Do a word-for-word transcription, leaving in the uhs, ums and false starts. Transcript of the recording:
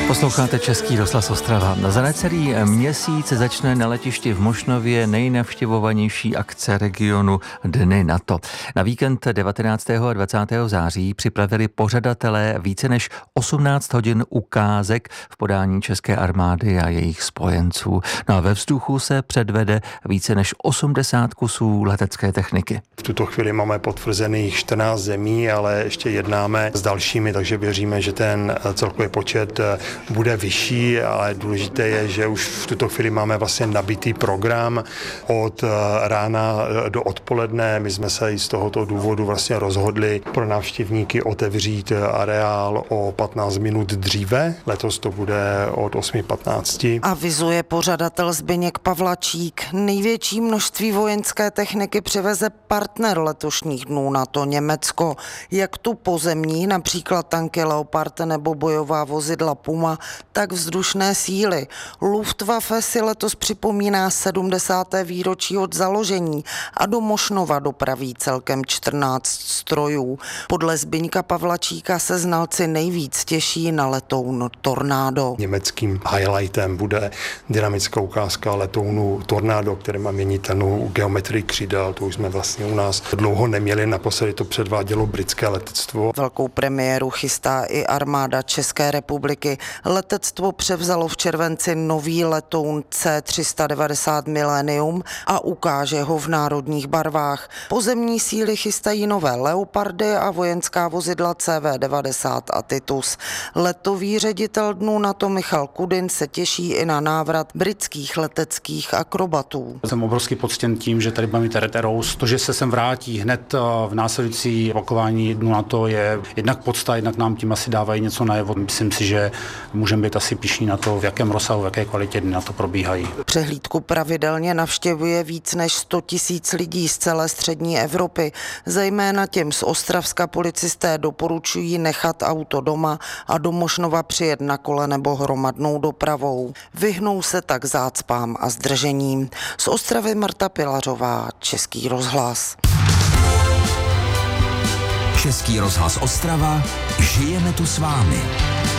Posloucháte Český rozhlas Ostrava. Za necelý měsíc začne na letišti v Mošnově nejnavštěvovanější akce regionu Dny NATO. Na víkend devatenáctého a dvacátého září připravili pořadatelé více než osmnáct hodin ukázek v podání české armády a jejich spojenců. No a ve vzduchu se předvede více než osmdesát kusů letecké techniky. V tuto chvíli máme potvrzených čtrnáct zemí, ale ještě jednáme s dalšími, takže věříme, že ten celkový počet bude vyšší, ale důležité je, že už v tuto chvíli máme vlastně nabitý program od rána do odpoledne. My jsme se i z tohoto důvodu vlastně rozhodli pro návštěvníky otevřít areál o patnáct minut dříve. Letos to bude od osm patnáct. Avizuje pořadatel Zbyněk Pavlačík. Největší množství vojenské techniky přiveze partner letošních dnů NATO, Německo. Jak tu pozemní, například tanky Leopard nebo bojová vozidla Puma, tak vzdušné síly. Luftwaffe si letos připomíná sedmdesáté výročí od založení a do Mošnova dopraví celkem čtrnáct strojů. Podle Zbyňka Pavlačíka se znalci nejvíc těší na letoun Tornado. Německým highlightem bude dynamická ukázka letounu Tornado, které má měnitelnou geometrii křídel. To už jsme vlastně u nás dlouho neměli, naposledy to předvádělo britské letectvo. Velkou premiéru chystá i armáda České republiky. Letectvo převzalo v červenci nový letoun C tři set devadesát Millennium a ukáže ho v národních barvách. Pozemní síly chystají nové Leopardy a vojenská vozidla C V devadesát a Titus. Letový ředitel Dnů NATO Michal Kudin se těší i na návrat britských leteckých akrobatů. Jsem obrovský poctěn tím, že tady budeme mít Red Arrows. To, že se sem vrátí hned v následující opakování Dnů NATO, je jednak podsta, jednak nám tím asi dávají něco najevo. Myslím si, že můžeme být asi pyšní na to, v jakém rozsahu, v jaké kvalitě Dny NATO probíhají. Přehlídku pravidelně navštěvuje víc než sto tisíc lidí z celé střední Evropy. Zejména těm z Ostravska policisté doporučují nechat auto doma a do Mošnova přijet na kole nebo hromadnou dopravou. Vyhnou se tak zácpám a zdržením. Z Ostravy Marta Pilařová, Český rozhlas. Český rozhlas Ostrava, žijeme tu s vámi.